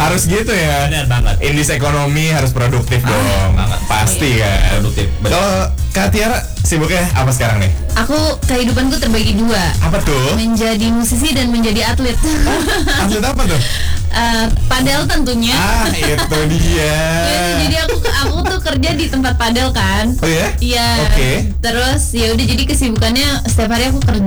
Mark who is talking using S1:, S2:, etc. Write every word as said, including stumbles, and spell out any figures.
S1: Harus gitu ya.
S2: Benar banget.
S1: Indis ekonomi harus produktif
S2: Ah,
S1: dong.
S2: banget.
S1: Pasti
S2: Iya.
S1: kan.
S2: Produktif. Benar.
S1: Kalau Kak Tiara sibuknya apa sekarang nih?
S3: Aku kehidupanku terbagi dua.
S1: Apa tuh?
S3: Menjadi musisi dan menjadi atlet.
S1: Atlet apa tuh?
S3: Eh, padel tentunya.
S1: Ah, itu dia.
S3: Ya, jadi aku aku tuh kerja di tempat padel kan.
S1: Oh ya?
S3: Iya.
S1: Oke.
S3: Terus ya udah jadi kesibukannya setiap hari aku kerja